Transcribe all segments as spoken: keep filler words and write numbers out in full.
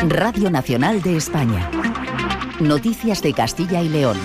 Radio Nacional de España. Noticias de Castilla y León.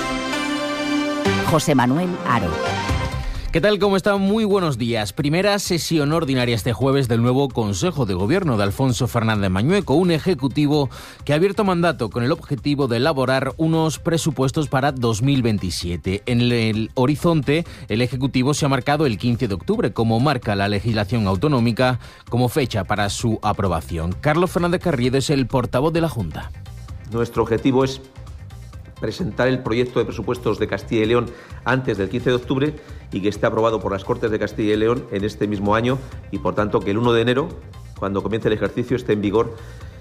José Manuel Haro. ¿Qué tal? ¿Cómo están? Muy buenos días. Primera sesión ordinaria este jueves del nuevo Consejo de Gobierno de Alfonso Fernández Mañueco, un ejecutivo que ha abierto mandato con el objetivo de elaborar unos presupuestos para dos mil veintisiete. En el horizonte, el Ejecutivo se ha marcado el quince de octubre, como marca la legislación autonómica, como fecha para su aprobación. Carlos Fernández Carriedo es el portavoz de la Junta. Nuestro objetivo es presentar el proyecto de presupuestos de Castilla y León antes del quince de octubre y que esté aprobado por las Cortes de Castilla y León en este mismo año y, por tanto, que el uno de enero, cuando comience el ejercicio, esté en vigor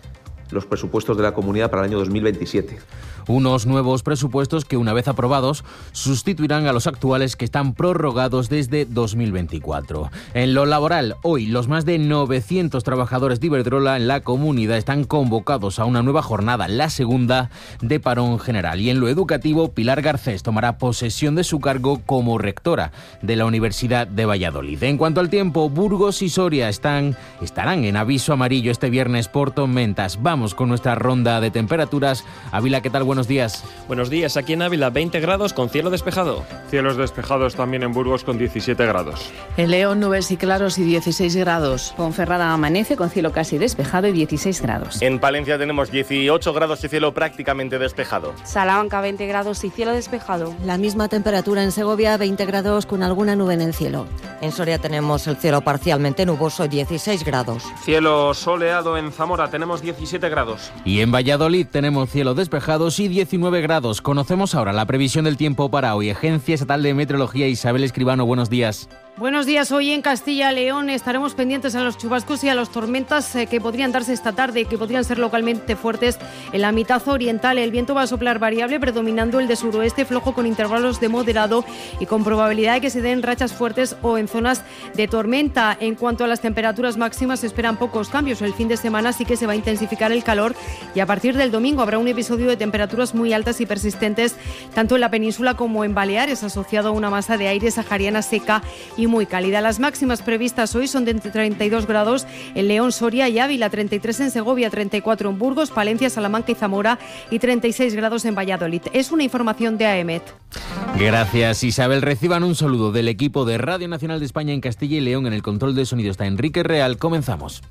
los presupuestos de la Comunidad para el año dos mil veintisiete. Unos nuevos presupuestos que, una vez aprobados, sustituirán a los actuales que están prorrogados desde dos mil veinticuatro. En lo laboral, hoy los más de novecientos trabajadores de Iberdrola en la comunidad están convocados a una nueva jornada, la segunda de parón general. Y en lo educativo, Pilar Garcés tomará posesión de su cargo como rectora de la Universidad de Valladolid. En cuanto al tiempo, Burgos y Soria están, estarán en aviso amarillo este viernes por tormentas. Vamos con nuestra ronda de temperaturas. Ávila, ¿qué tal? Buenos días. Buenos días. Aquí en Ávila, veinte grados con cielo despejado. Cielos despejados también en Burgos con diecisiete grados. En León, nubes y claros y dieciséis grados. Ponferrada amanece con cielo casi despejado y dieciséis grados. En Palencia tenemos dieciocho grados y cielo prácticamente despejado. Salamanca, veinte grados y cielo despejado. La misma temperatura en Segovia, veinte grados con alguna nube en el cielo. En Soria tenemos el cielo parcialmente nuboso, dieciséis grados. Cielo soleado en Zamora, tenemos diecisiete grados. Y en Valladolid tenemos cielo despejados y diecinueve grados. Conocemos ahora la previsión del tiempo para hoy. Agencia Estatal de Meteorología, Isabel Escribano, buenos días. Buenos días. Hoy en Castilla y León estaremos pendientes a los chubascos y a las tormentas eh, que podrían darse esta tarde, que podrían ser localmente fuertes en la mitad oriental. El viento va a soplar variable, predominando el de suroeste, flojo con intervalos de moderado y con probabilidad de que se den rachas fuertes o en zonas de tormenta. En cuanto a las temperaturas máximas, se esperan pocos cambios. El fin de semana sí que se va a intensificar el calor y a partir del domingo habrá un episodio de temperaturas muy altas y persistentes, tanto en la península como en Baleares, asociado a una masa de aire sahariana seca y muy cálida. Las máximas previstas hoy son de treinta y dos grados en León, Soria y Ávila, treinta y tres en Segovia, treinta y cuatro en Burgos, Palencia, Salamanca y Zamora y treinta y seis grados en Valladolid. Es una información de A E M E T. Gracias, Isabel. Reciban un saludo del equipo de Radio Nacional de España en Castilla y León. En el control de sonido está Enrique Real. Comenzamos.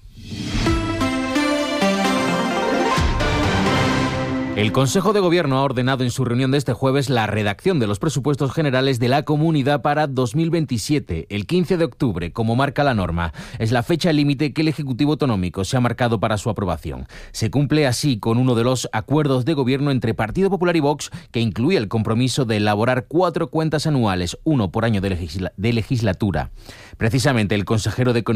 El Consejo de Gobierno ha ordenado en su reunión de este jueves la redacción de los presupuestos generales de la Comunidad para dos mil veintisiete, el quince de octubre, como marca la norma. Es la fecha límite que el Ejecutivo Autonómico se ha marcado para su aprobación. Se cumple así con uno de los acuerdos de gobierno entre Partido Popular y Vox, que incluye el compromiso de elaborar cuatro cuentas anuales, uno por año de, legisla- de legislatura. Precisamente el consejero de Economía